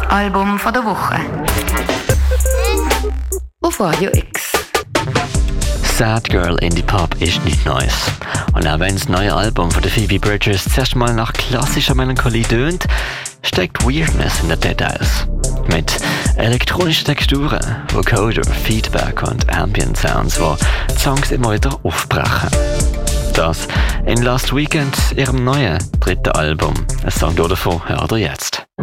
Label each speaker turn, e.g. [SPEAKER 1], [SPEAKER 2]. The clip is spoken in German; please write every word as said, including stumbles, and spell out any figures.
[SPEAKER 1] Album von der Woche. Auf Radio X.
[SPEAKER 2] Sad Girl Indie Pop ist nichts Neues. Und auch wenn das neue Album von der Phoebe Bridgers zuerst mal nach klassischer Melancholie tönt, steckt Weirdness in den Details. Mit elektronischen Texturen, Vocoder, Feedback und Ambient Sounds, wo die Songs immer wieder aufbrechen. Das in Last Weekend, ihrem neuen dritten Album. Ein Song davon hört ihr jetzt.